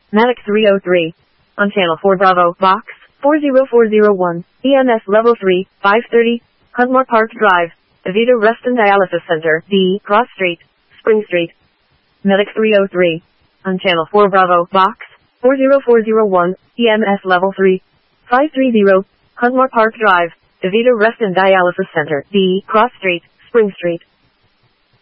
Medic 303. On Channel 4 Bravo, Box 40401, EMS Level 3, 530, Huntmore Park Drive, Evita Rest and Dialysis Center, D, Cross Street, Spring Street. Medic 303. On Channel 4 Bravo, Box 40401, EMS Level 3, 530, Huntmore Park Drive, Evita Rest and Dialysis Center, D, Cross Street, Spring Street.